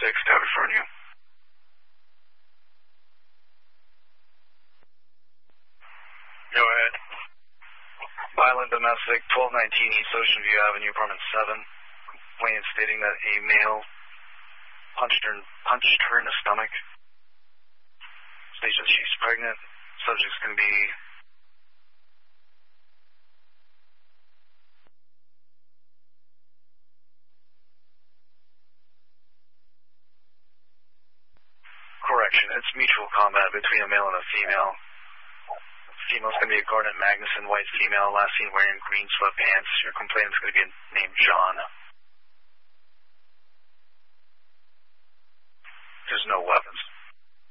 Tower Frontier. Go ahead. Violent domestic, 1219 East Ocean View Avenue, apartment 7. Complaint stating that a male punched her in the stomach. States that she's pregnant. Subject's going to be correction. It's mutual combat between a male and a female. Female's going to be a Garnet Magnuson, white female, last seen wearing green sweatpants. Your complainant's going to be named John. There's no weapon.